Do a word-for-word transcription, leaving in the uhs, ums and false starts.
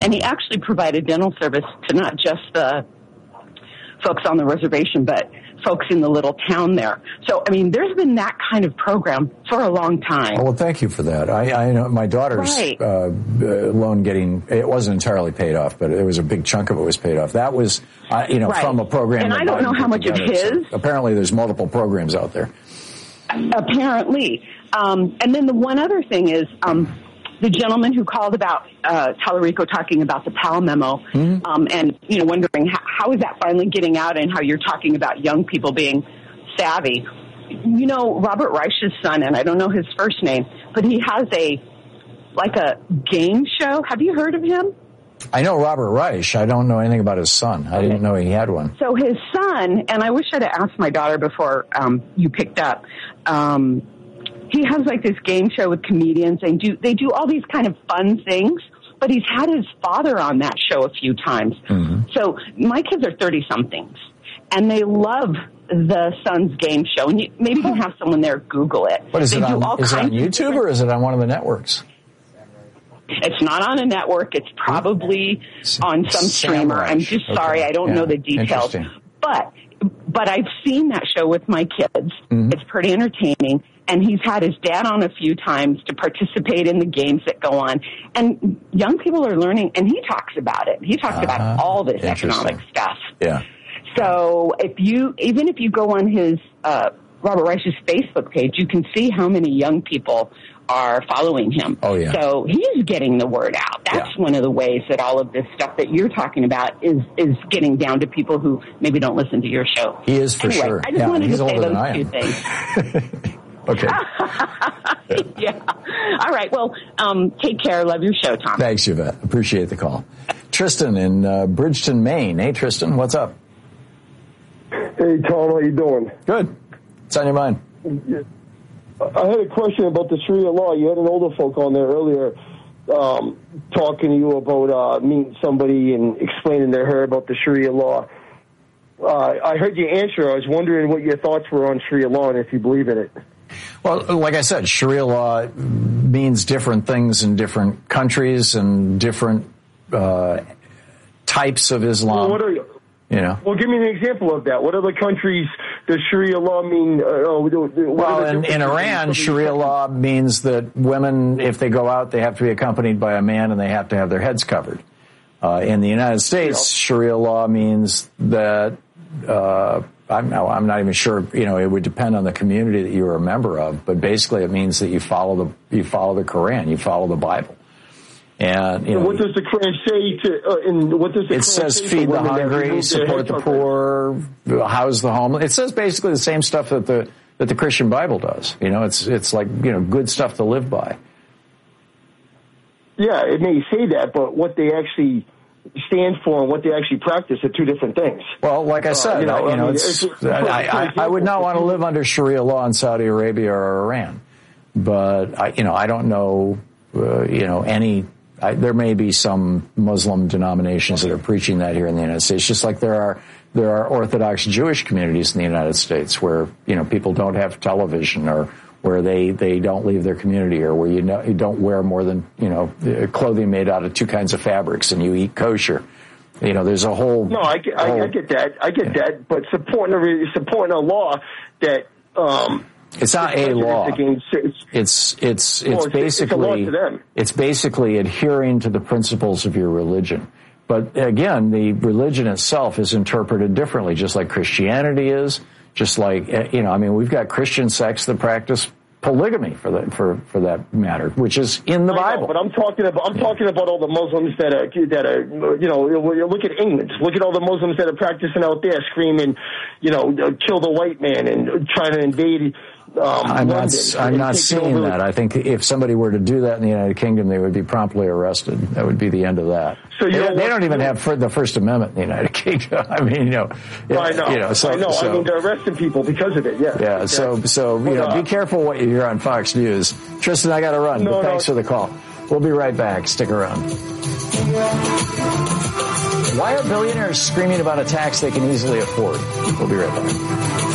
And he actually provided dental service to not just the folks on the reservation, but folks in the little town there. So, I mean, there's been that kind of program for a long time. Oh, well, thank you for that. I, I know my daughter's right. uh, loan getting, it wasn't entirely paid off, but it was a big chunk of it was paid off. That was, uh, you know, right. from a program. And that I don't Biden know how much together. of his. So apparently there's multiple programs out there. Apparently. Um, and then the one other thing is, um, the gentleman who called about uh, Tallarico talking about the Powell memo, mm-hmm. um, and you know, wondering how, how is that finally getting out, and how you're talking about young people being savvy. You know, Robert Reich's son, and I don't know his first name, but he has a like a game show. Have you heard of him? I know Robert Reich. I don't know anything about his son. I okay. didn't know he had one. So his son, and I wish I'd have asked my daughter before um, you picked up. Um, He has like this game show with comedians, and do they do all these kind of fun things. But he's had his father on that show a few times. Mm-hmm. So my kids are thirty-somethings, and they love the son's game show. And you, maybe you can have someone there Google it. What is they it do on? All is it on YouTube or is it on one of the networks? It's not on a network. It's probably on some streamer. I'm just sorry, okay. I don't yeah. know the details. But but I've seen that show with my kids. Mm-hmm. It's pretty entertaining. And he's had his dad on a few times to participate in the games that go on. And young people are learning, and he talks about it. He talks uh, about all this economic stuff. Yeah. So if you, even if you go on his, uh, Robert Reich's Facebook page, you can see how many young people are following him. Oh, yeah. So he's getting the word out. That's yeah. one of the ways that all of this stuff that you're talking about is, is getting down to people who maybe don't listen to your show. He is for anyway, sure. I just yeah, wanted he's to say older those than I two am. things. Okay. yeah. All right. Well, um, take care. Love your show, Tom. Thanks, Yvette. Appreciate the call. Tristan in uh, Bridgeton, Maine. Hey, Tristan, what's up? Hey, Tom. How you doing? Good. What's on your mind? Yeah. I had a question about the Sharia law. You had an older folk on there earlier um, talking to you about uh, meeting somebody and explaining to her about the Sharia law. Uh, I heard your answer. I was wondering what your thoughts were on Sharia law and if you believe in it. Well, like I said, Sharia law means different things in different countries and different uh, types of Islam. Well, what are you? You know. Well, give me an example of that. What other countries does Sharia law mean? Uh, well, in, in Iran, Sharia law means that women, if they go out, they have to be accompanied by a man and they have to have their heads covered. Uh, in the United States, yeah. Sharia law means that uh, I'm, I'm not even sure. You know, it would depend on the community that you are a member of, but basically, it means that you follow the you follow the Quran, you follow the Bible. And you know, what does the Quran say to? Uh, in what does the it Quran says say feed the hungry, support the poor, house the homeless. It says basically the same stuff that the that the Christian Bible does. You know, it's it's like you know good stuff to live by. Yeah, it may say that, but what they actually stand for and what they actually practice are two different things. Well, like I said, uh, you know, I, you know I, mean, it's, it's, I, I, I would not want to live under Sharia law in Saudi Arabia or Iran, but I, you know, I don't know, uh, you know, any. I, there may be some Muslim denominations that are preaching that here in the United States, just like there are there are Orthodox Jewish communities in the United States where you know people don't have television or where they, they don't leave their community or where you know you don't wear more than you know clothing made out of two kinds of fabrics and you eat kosher. You know, there's a whole. No, I get, whole, I, I get that. I get yeah. that. But supporting a supporting a law that. Um, It's not a law. It's it's it's well, basically it's, it's basically adhering to the principles of your religion. But again, the religion itself is interpreted differently, just like Christianity is. Just like you know, I mean, we've got Christian sects that practice polygamy for that for for that matter, which is in the I Bible. Know, but I'm talking about I'm yeah. talking about all the Muslims that are that are you know look at England, look at all the Muslims that are practicing out there, screaming, you know, kill the white man and trying to invade. Um, I'm not. I'm not seeing that. I think if somebody were to do that in the United Kingdom, they would be promptly arrested. That would be the end of that. So you they, don't, they don't even have the First Amendment in the United Kingdom. I mean, you know. Well, I know. You know, so, I know. So, I mean, they're arresting people because of it. Yeah. Yeah. Exactly. So, so you know, be careful what you hear on Fox News. Tristan, I got to run. No, but thanks no. for the call. We'll be right back. Stick around. Why are billionaires screaming about a tax they can easily afford? We'll be right back.